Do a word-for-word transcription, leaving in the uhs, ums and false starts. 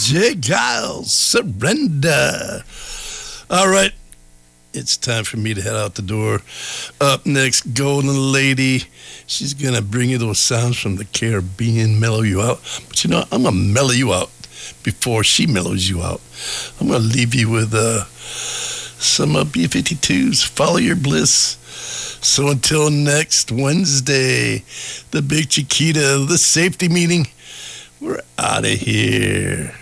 J. Giles, Surrender. All right, it's time for me to head out the door. Up next, Golden Lady. She's going to bring you those sounds from the Caribbean, mellow you out. But you know, I'm going to mellow you out before she mellows you out. I'm going to leave you with uh, some uh, B fifty-twos, Follow Your Bliss. So until next Wednesday, the Big Chiquita, the safety meeting, we're out of here.